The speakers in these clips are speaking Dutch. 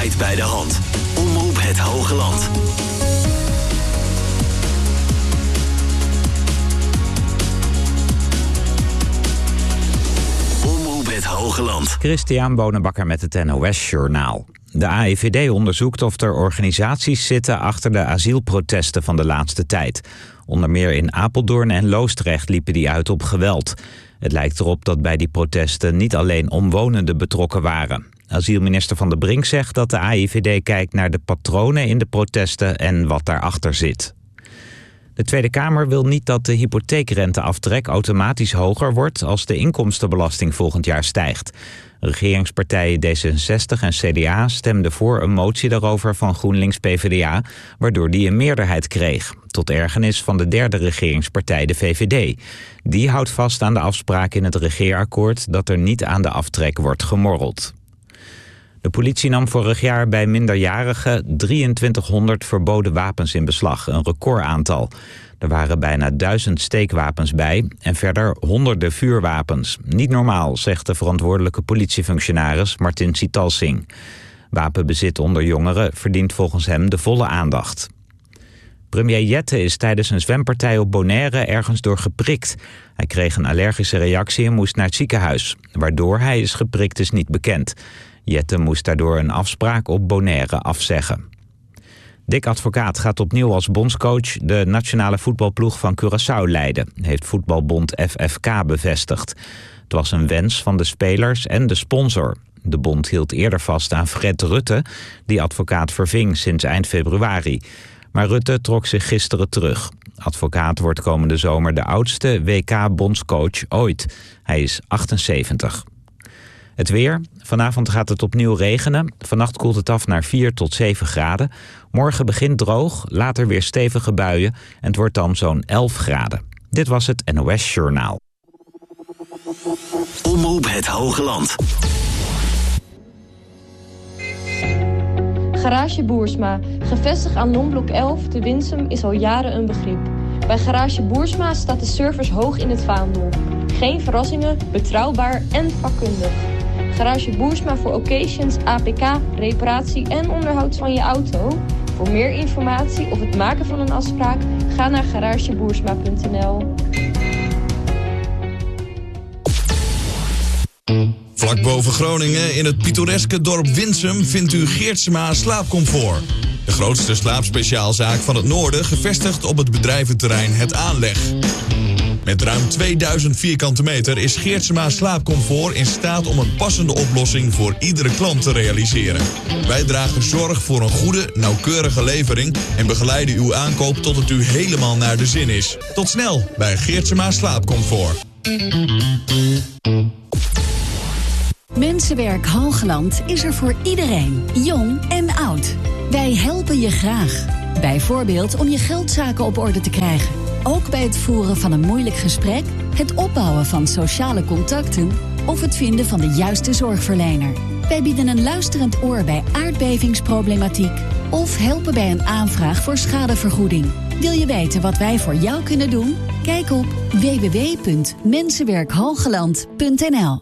Altijd bij de hand. Omroep het Hoge Land. Omroep het Hoge Land. Christian Bonenbakker met het NOS-journaal. De AIVD onderzoekt of er organisaties zitten achter de asielprotesten van de laatste tijd. Onder meer in Apeldoorn en Loosdrecht liepen die uit op geweld. Het lijkt erop dat bij die protesten niet alleen omwonenden betrokken waren. Asielminister Van der Brink zegt dat de AIVD kijkt naar de patronen in de protesten en wat daarachter zit. De Tweede Kamer wil niet dat de hypotheekrenteaftrek automatisch hoger wordt als de inkomstenbelasting volgend jaar stijgt. Regeringspartijen D66 en CDA stemden voor een motie daarover van GroenLinks-PVDA, waardoor die een meerderheid kreeg. Tot ergernis van de derde regeringspartij, de VVD. Die houdt vast aan de afspraak in het regeerakkoord dat er niet aan de aftrek wordt gemorreld. De politie nam vorig jaar bij minderjarigen 2300 verboden wapens in beslag, een recordaantal. Er waren bijna 1000 steekwapens bij en verder honderden vuurwapens. Niet normaal, zegt de verantwoordelijke politiefunctionaris Martin Sitalsing. Wapenbezit onder jongeren verdient volgens hem de volle aandacht. Premier Jette is tijdens een zwempartij op Bonaire ergens door geprikt. Hij kreeg een allergische reactie en moest naar het ziekenhuis. Waardoor hij is geprikt is niet bekend. Jette moest daardoor een afspraak op Bonaire afzeggen. Dick Advocaat gaat opnieuw als bondscoach de nationale voetbalploeg van Curaçao leiden, heeft voetbalbond FFK bevestigd. Het was een wens van de spelers en de sponsor. De bond hield eerder vast aan Fred Rutte, die Advocaat verving sinds eind februari. Maar Rutte trok zich gisteren terug. Advocaat wordt komende zomer de oudste WK-bondscoach ooit. Hij is 78. Het weer. Vanavond gaat het opnieuw regenen. Vannacht koelt het af naar 4 tot 7 graden. Morgen begint droog, later weer stevige buien en het wordt dan zo'n 11 graden. Dit was het NOS Journaal. Omroep het Hoge Land. Garage Boersma, gevestigd aan Lombok 11 te Winsum, is al jaren een begrip. Bij Garage Boersma staat de service hoog in het vaandel. Geen verrassingen, betrouwbaar en vakkundig. Garage Boersma voor occasions, APK, reparatie en onderhoud van je auto. Voor meer informatie of het maken van een afspraak, ga naar garageboersma.nl. Vlak boven Groningen, in het pittoreske dorp Winsum, vindt u Geertsema Slaapcomfort. De grootste slaapspeciaalzaak van het noorden, gevestigd op het bedrijventerrein Het Aanleg. Met ruim 2000 vierkante meter is Geertsema Slaapcomfort in staat om een passende oplossing voor iedere klant te realiseren. Wij dragen zorg voor een goede, nauwkeurige levering en begeleiden uw aankoop tot het u helemaal naar de zin is. Tot snel bij Geertsema Slaapcomfort. Mensenwerk Hoogland is er voor iedereen, jong en oud. Wij helpen je graag. Bijvoorbeeld om je geldzaken op orde te krijgen. Ook bij het voeren van een moeilijk gesprek, het opbouwen van sociale contacten of het vinden van de juiste zorgverlener. Wij bieden een luisterend oor bij aardbevingsproblematiek of helpen bij een aanvraag voor schadevergoeding. Wil je weten wat wij voor jou kunnen doen? Kijk op www.mensenwerkhogeland.nl.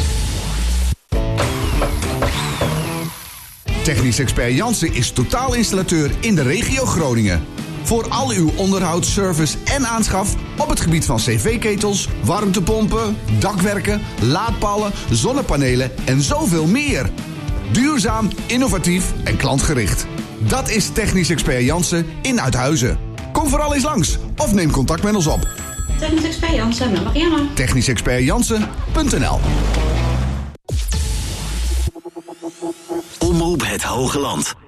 Technisch Expert Jansen is totaalinstallateur in de regio Groningen. Voor al uw onderhoud, service en aanschaf op het gebied van cv-ketels, warmtepompen, dakwerken, laadpalen, zonnepanelen en zoveel meer. Duurzaam, innovatief en klantgericht. Dat is Technisch Expert Jansen in Uithuizen. Kom vooral eens langs of neem contact met ons op. Technisch Expert Jansen, met Marianne. technischexpertjansen.nl. Omroep het Hoge Land.